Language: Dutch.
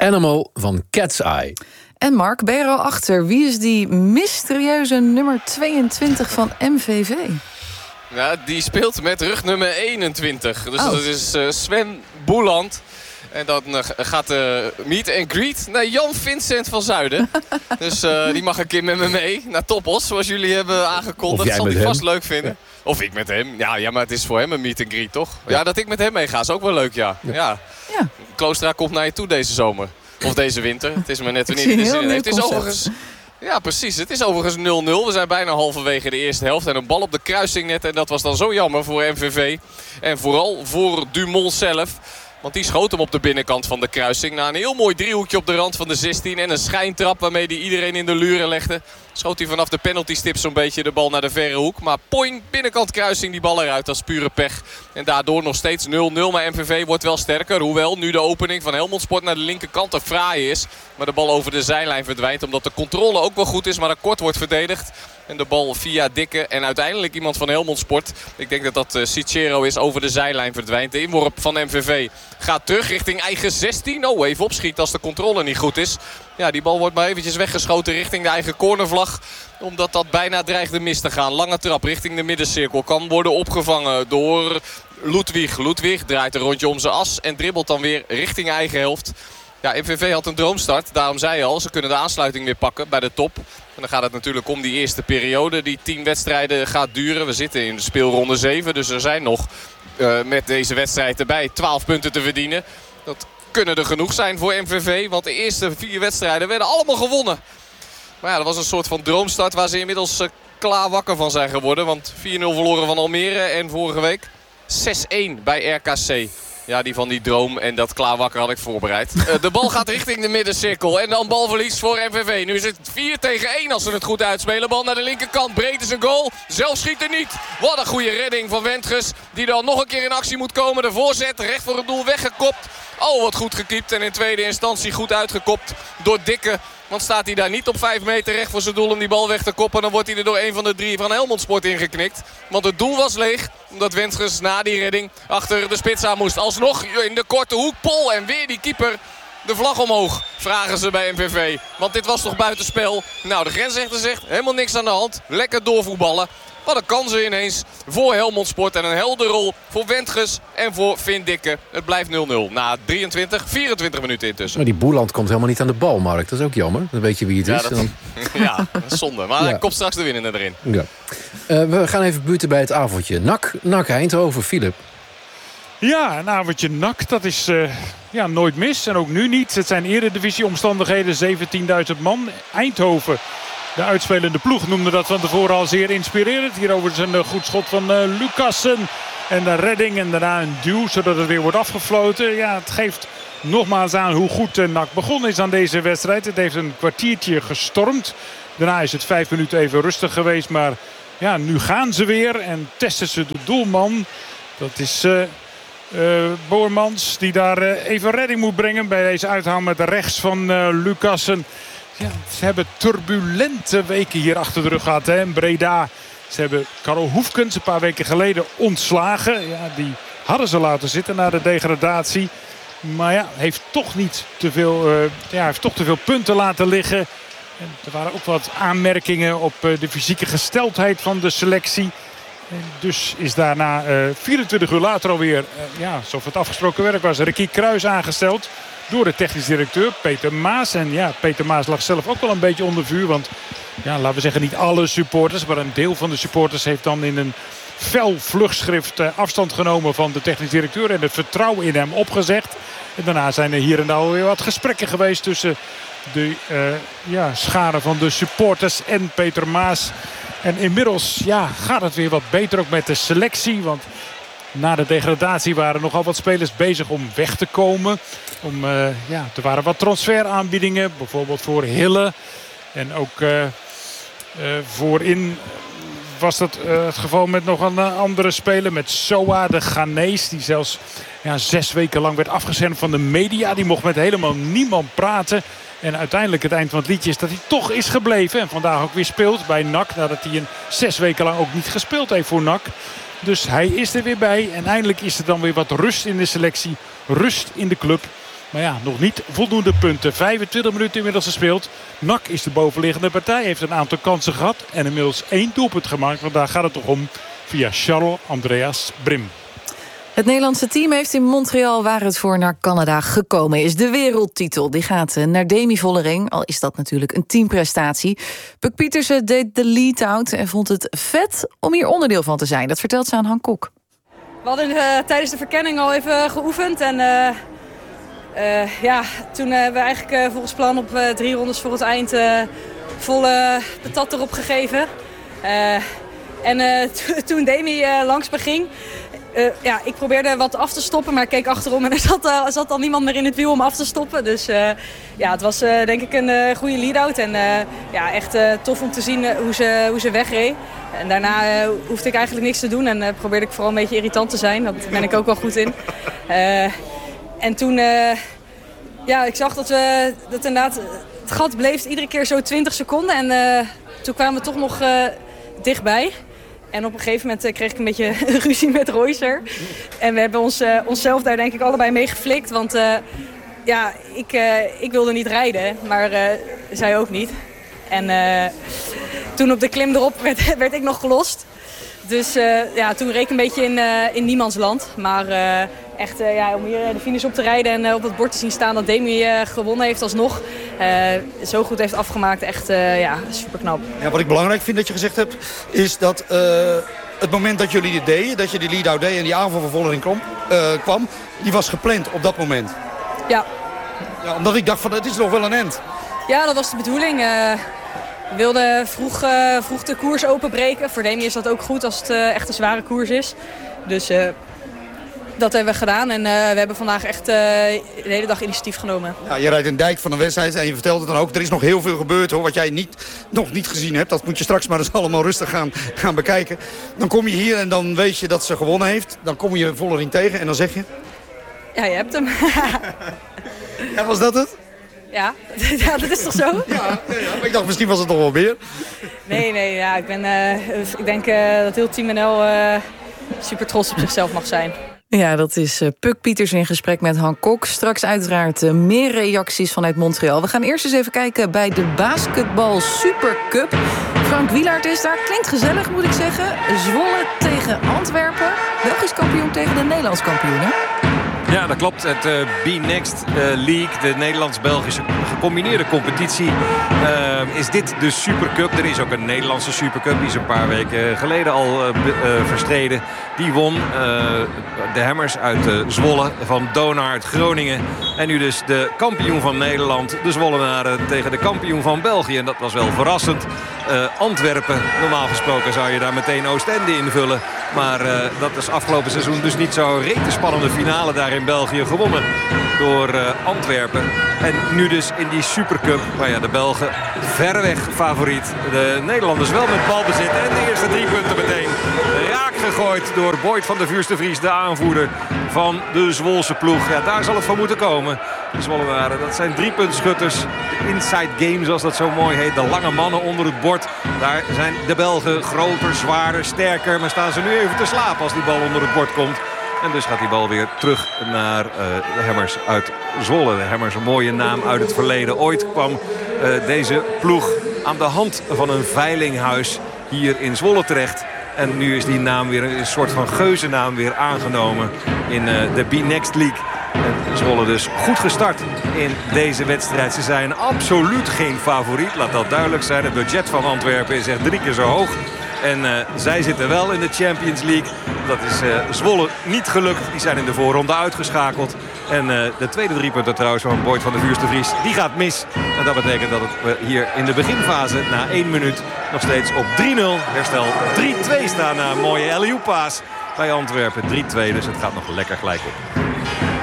Animal van Cat's Eye. En Mark, ben je er al achter? Wie is die mysterieuze nummer 22 van MVV? Ja, die speelt met rugnummer 21. Dus dat is Sven Boeland. En dan gaat de meet and greet naar Jan Vincent van Zuiden. Dus die mag een keer met me mee naar Topos, zoals jullie hebben aangekondigd. Dat zal hij vast leuk vinden. Ja. Of ik met hem. Ja, maar het is voor hem een meet and greet, toch? Ja, dat ik met hem mee ga is ook wel leuk, ja. Kloostra komt naar je toe deze zomer. Of deze winter. Het is maar net wanneer hij er zin in heeft. Het is overigens... Ja, precies. Het is overigens 0-0. We zijn bijna halverwege de eerste helft. En een bal op de kruising net. En dat was dan zo jammer voor MVV. En vooral voor Dumont zelf. Want die schoot hem op de binnenkant van de kruising. Na een heel mooi driehoekje op de rand van de 16. En een schijntrap waarmee hij iedereen in de luren legde. Schoot hij vanaf de penaltystip zo'n beetje de bal naar de verre hoek. Maar poing, binnenkant kruising, die bal eruit. Dat is pure pech. En daardoor nog steeds 0-0. Maar MVV wordt wel sterker. Hoewel nu de opening van Helmond Sport naar de linkerkant te fraai is. Maar de bal over de zijlijn verdwijnt. Omdat de controle ook wel goed is. Maar er kort wordt verdedigd. En de bal via Dikke en uiteindelijk iemand van Helmond Sport. Ik denk dat dat Cicero is, over de zijlijn verdwijnt. De inworp van MVV gaat terug richting eigen 16. Oh, even opschieten als de controle niet goed is. Ja, die bal wordt maar eventjes weggeschoten richting de eigen cornervlag. Omdat dat bijna dreigde mis te gaan. Lange trap richting de middencirkel. Kan worden opgevangen door Ludwig. Ludwig draait een rondje om zijn as en dribbelt dan weer richting eigen helft. Ja, MVV had een droomstart. Daarom zei je al, ze kunnen de aansluiting weer pakken bij de top. En dan gaat het natuurlijk om die eerste periode die 10 wedstrijden gaat duren. We zitten in de speelronde 7, dus er zijn nog met deze wedstrijd erbij 12 punten te verdienen. Dat kunnen er genoeg zijn voor MVV, want de eerste 4 wedstrijden werden allemaal gewonnen. Maar ja, dat was een soort van droomstart waar ze inmiddels klaar wakker van zijn geworden. Want 4-0 verloren van Almere en vorige week 6-1 bij RKC. Ja, die van die droom en dat klaarwakker had ik voorbereid. De bal gaat richting de middencirkel. En dan balverlies voor MVV. Nu is het 4-1 als ze het goed uitspelen. Bal naar de linkerkant. Breed is een goal. Zelf schiet er niet. Wat een goede redding van Wendges. Die dan nog een keer in actie moet komen. De voorzet recht voor het doel weggekopt. Oh, wat goed gekiept. En in tweede instantie goed uitgekopt door Dikke. Want staat hij daar niet op 5 meter recht voor zijn doel om die bal weg te koppen. Dan wordt hij er door een van de 3 van Helmond Sport ingeknikt. Want het doel was leeg. Omdat Wendges na die redding achter de spits aan moest. Alsnog in de korte hoek. Pol en weer die keeper. De vlag omhoog, vragen ze bij MVV. Want dit was toch buitenspel? Nou, de grensrechter zegt helemaal niks aan de hand. Lekker doorvoetballen. Wat een kansen ineens voor Helmond Sport. En een helder rol voor Wendges en voor Finn Dikke. Het blijft 0-0 na 24 minuten intussen. Maar die Boeland komt helemaal niet aan de bal, Mark. Dat is ook jammer. Dan weet je wie het is. Ja, dat is zonde. Maar hij komt straks de winnende erin. Ja. We gaan even buurten bij het avondje. NAC Eindhoven, Philip. Ja, een avondje NAC, dat is nooit mis. En ook nu niet. Het zijn eredivisie-omstandigheden, 17.000 man. Eindhoven, de uitspelende ploeg, noemde dat van tevoren al zeer inspirerend. Hier overigens een goed schot van Lucassen. En een redding en daarna een duw, zodat het weer wordt afgefloten. Ja, het geeft nogmaals aan hoe goed NAC begonnen is aan deze wedstrijd. Het heeft een kwartiertje gestormd. Daarna is het 5 minuten even rustig geweest. Maar ja, nu gaan ze weer en testen ze de doelman. Dat is Boormans die daar even redding moet brengen bij deze uithaal met rechts van Lucassen. Ja, ze hebben turbulente weken hier achter de rug gehad in Breda. Ze hebben Karel Hoefkens een paar weken geleden ontslagen. Ja, die hadden ze laten zitten na de degradatie. Maar ja, heeft toch niet te veel punten laten liggen. En er waren ook wat aanmerkingen op de fysieke gesteldheid van de selectie. En dus is daarna 24 uur later alweer, zoals het afgesproken werk was, Ricky Kruijs aangesteld door de technisch directeur Peter Maas. En ja, Peter Maas lag zelf ook wel een beetje onder vuur. Want ja, laten we zeggen niet alle supporters, maar een deel van de supporters heeft dan in een fel vluchtschrift afstand genomen van de technisch directeur en het vertrouwen in hem opgezegd. En daarna zijn er hier en daar alweer wat gesprekken geweest tussen de scharen van de supporters en Peter Maas. En inmiddels gaat het weer wat beter ook met de selectie. Want na de degradatie waren nogal wat spelers bezig om weg te komen. Er waren wat transferaanbiedingen. Bijvoorbeeld voor Hille. En ook voorin was dat het geval met nog een andere speler. Met Soa, de Ghanese. Die zelfs 6 weken lang werd afgeschermd van de media. Die mocht met helemaal niemand praten. En uiteindelijk het eind van het liedje is dat hij toch is gebleven. En vandaag ook weer speelt bij NAC. Nadat hij 6 weken lang ook niet gespeeld heeft voor NAC. Dus hij is er weer bij. En eindelijk is er dan weer wat rust in de selectie. Rust in de club. Maar ja, nog niet voldoende punten. 25 minuten inmiddels gespeeld. NAC is de bovenliggende partij. Heeft een aantal kansen gehad. En inmiddels 1 doelpunt gemaakt. Want daar gaat het toch om via Charles Andreas Brim. Het Nederlandse team heeft in Montreal, waar het voor naar Canada gekomen is, de wereldtitel. Die gaat naar Demi Vollering, al is dat natuurlijk een teamprestatie. Puck Pietersen deed de lead-out en vond het vet om hier onderdeel van te zijn. Dat vertelt ze aan Han Kok. We hadden tijdens de verkenning al even geoefend. En toen hebben we eigenlijk volgens plan op 3 rondes voor het eind volle patat erop gegeven. Toen Demi langs me ging, ik probeerde wat af te stoppen, maar ik keek achterom en er zat al niemand meer in het wiel om af te stoppen. Dus het was denk ik een goede lead-out en echt tof om te zien hoe ze wegreed. En daarna hoefde ik eigenlijk niks te doen en probeerde ik vooral een beetje irritant te zijn. Dat ben ik ook wel goed in. En toen, ik zag dat inderdaad het gat bleef iedere keer zo 20 seconden en toen kwamen we toch nog dichtbij. En op een gegeven moment kreeg ik een beetje ruzie met Reusser. En we hebben onszelf daar denk ik allebei mee geflikt. Want ik wilde niet rijden, maar zij ook niet. En toen op de klim erop werd ik nog gelost. Dus toen reed ik een beetje in niemands land. Maar om hier de finish op te rijden en op het bord te zien staan dat Demi gewonnen heeft alsnog. Zo goed heeft afgemaakt, echt super knap. Ja, wat ik belangrijk vind dat je gezegd hebt, is dat het moment dat jullie dit deden, dat je die lead-out deed en die aanval van Vollering kwam, die was gepland op dat moment. Ja. Ja, omdat ik dacht van het is nog wel een end. Ja, dat was de bedoeling. We wilden vroeg de koers openbreken. Voor Demi is dat ook goed als het echt een zware koers is. Dus dat hebben we gedaan. En we hebben vandaag echt de hele dag initiatief genomen. Ja, je rijdt een dijk van een wedstrijd en je vertelt het dan ook. Er is nog heel veel gebeurd hoor, wat jij nog niet gezien hebt. Dat moet je straks maar eens allemaal rustig gaan bekijken. Dan kom je hier en dan weet je dat ze gewonnen heeft. Dan kom je Vollering tegen en dan zeg je... Ja, je hebt hem. Ja, was dat het? Ja, dat is toch zo? Ja, maar ik dacht misschien was het nog wel meer. Nee, ik denk dat heel Team NL super trots op zichzelf mag zijn. Ja, dat is Puck Pietersen in gesprek met Han Kok. Straks uiteraard meer reacties vanuit Montreal. We gaan eerst eens even kijken bij de basketbal Supercup. Frank Wielaert is daar. Klinkt gezellig, moet ik zeggen. Zwolle tegen Antwerpen. Belgisch kampioen tegen de Nederlands kampioen, hè? Ja, dat klopt. Het B-Next League, de Nederlands-Belgische gecombineerde competitie, is dit de Supercup. Er is ook een Nederlandse Supercup, die is een paar weken geleden al verstreden. Die won de Hammers uit Zwolle van Donar uit Groningen. En nu dus de kampioen van Nederland, de Zwollenaren, tegen de kampioen van België. En dat was wel verrassend. Antwerpen, normaal gesproken zou je daar meteen Oostende invullen. Maar dat is afgelopen seizoen dus niet zo rete spannende finale daar in België gewonnen door Antwerpen. En nu dus in die Supercup, de Belgen verreweg favoriet. De Nederlanders wel met balbezit en de eerste 3 punten meteen raak gegooid door Boyd van der Vuurs de Vries, de aanvoerder van de Zwolse ploeg. Ja, daar zal het van moeten komen. De Zwollenaren, dat zijn 3-puntschutters. De inside game, zoals dat zo mooi heet. De lange mannen onder het bord. Daar zijn de Belgen groter, zwaarder, sterker. Maar staan ze nu even te slapen als die bal onder het bord komt. En dus gaat die bal weer terug naar de Hammers uit Zwolle. De Hammers, een mooie naam uit het verleden. Ooit kwam deze ploeg aan de hand van een veilinghuis hier in Zwolle terecht. En nu is die naam weer een soort van geuzennaam weer aangenomen in de B-Next League. En Zwolle dus goed gestart in deze wedstrijd. Ze zijn absoluut geen favoriet, laat dat duidelijk zijn. Het budget van Antwerpen is echt 3 keer zo hoog. En zij zitten wel in de Champions League. Dat is Zwolle niet gelukt. Die zijn in de voorronde uitgeschakeld. En de tweede 3-punter trouwens van Boyd van der Vuurs de Vries, die gaat mis. En dat betekent dat we hier in de beginfase na 1 minuut nog steeds op 3-0. Herstel 3-2 staan na een mooie LU-paas bij Antwerpen. 3-2, dus het gaat nog lekker gelijk op.